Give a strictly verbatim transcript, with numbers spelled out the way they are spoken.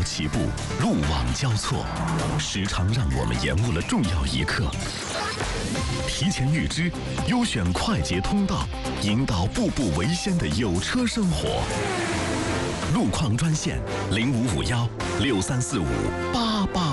起步，路网交错，时常让我们延误了重要一刻。提前预知，优选快捷通道，引导步步为先的有车生活。路况专线零五五幺六三四五八八。